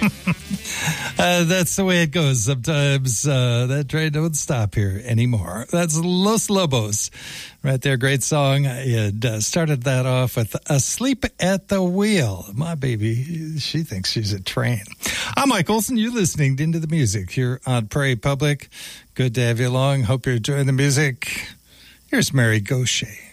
That's the way it goes. Sometimes that train don't stop here anymore. That's Los Lobos right there. Great song. It started that off with Asleep at the Wheel. My baby, she thinks she's a train. I'm Mike Olson. You're listening to Into the Music here on Prairie Public. Good to have you along. Hope you're enjoying the music. Here's Mary Gauthier.